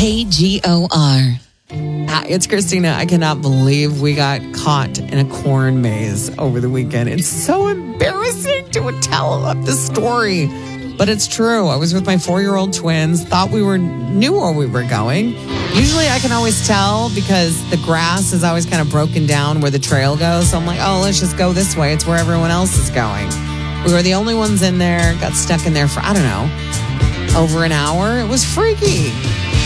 KGOR. It's Christina. I cannot believe we got caught in a corn maze over the weekend. It's so embarrassing to tell up the story, but it's true. I was with my 4-year-old twins, thought knew where we were going. Usually I can always tell because the grass is always kind of broken down where the trail goes. So I'm like, oh, let's just go this way. It's where everyone else is going. We were the only ones in there, got stuck in there for, I don't know, over an hour. It was freaky.